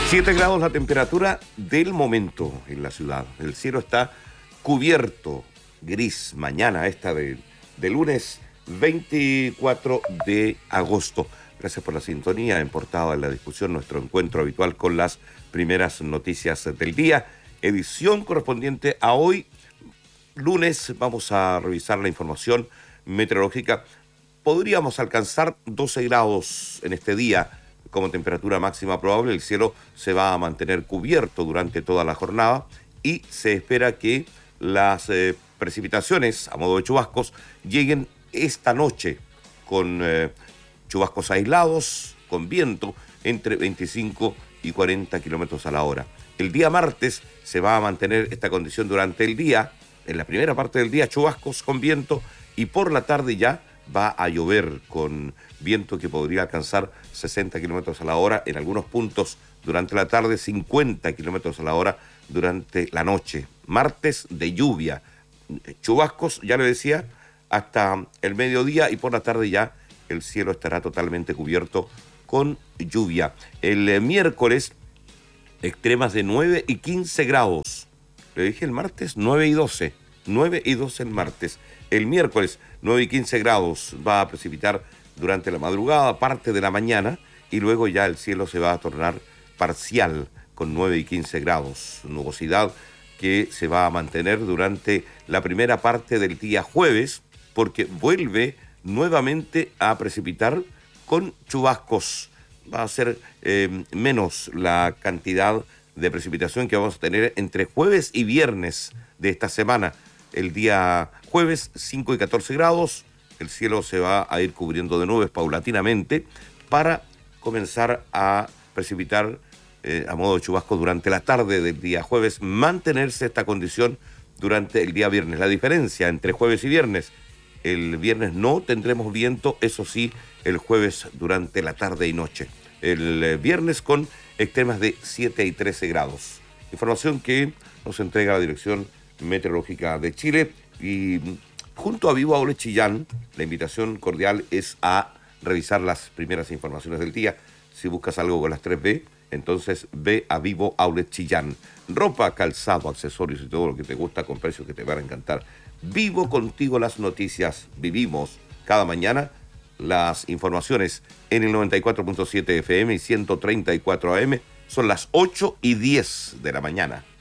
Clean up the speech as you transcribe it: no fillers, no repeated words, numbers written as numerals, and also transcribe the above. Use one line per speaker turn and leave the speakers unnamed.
7 grados la temperatura del momento en la ciudad. El cielo está cubierto, gris, mañana esta de lunes 24 de agosto. Gracias por la sintonía. En portada en la discusión, nuestro encuentro habitual con las primeras noticias del día. Edición correspondiente a hoy, lunes. Vamos a revisar la información meteorológica. Podríamos alcanzar 12 grados en este día como temperatura máxima probable. El cielo se va a mantener cubierto durante toda la jornada y se espera que las precipitaciones a modo de chubascos lleguen esta noche con chubascos aislados, con viento entre 25 y 40 kilómetros a la hora. El día martes se va a mantener esta condición durante el día. En la primera parte del día, chubascos con viento, y por la tarde ya va a llover con viento que podría alcanzar 60 kilómetros a la hora en algunos puntos durante la tarde, 50 kilómetros a la hora durante la noche. Martes de lluvia, chubascos, ya le decía, hasta el mediodía, y por la tarde ya el cielo estará totalmente cubierto con lluvia. El miércoles, extremas de 9 y 15 grados. Le dije el martes 9 y 12. 9 y 12 el martes. El miércoles 9 y 15 grados va a precipitar durante la madrugada, parte de la mañana, y luego ya el cielo se va a tornar parcial con 9 y 15 grados. Nubosidad que se va a mantener durante la primera parte del día jueves, porque vuelve nuevamente a precipitar con chubascos. Va a ser menos la cantidad de precipitación que vamos a tener entre jueves y viernes de esta semana. El día jueves, 5 y 14 grados, el cielo se va a ir cubriendo de nubes paulatinamente para comenzar a precipitar a modo de chubasco durante la tarde del día jueves, mantenerse esta condición durante el día viernes. La diferencia entre jueves y viernes: el viernes no tendremos viento, eso sí, el jueves durante la tarde y noche. El viernes con extremas de 7 y 13 grados. Información que nos entrega la Dirección Meteorológica de Chile, y junto a Vivo Outlet Chillán, la invitación cordial es a revisar las primeras informaciones del día. Si buscas algo con las 3B, entonces ve a Vivo Outlet Chillán. Ropa, calzado, accesorios y todo lo que te gusta con precios que te van a encantar. Vivo contigo las noticias. Vivimos cada mañana las informaciones en el 94.7 FM y 134 AM. Son las 8 y 10 de la mañana.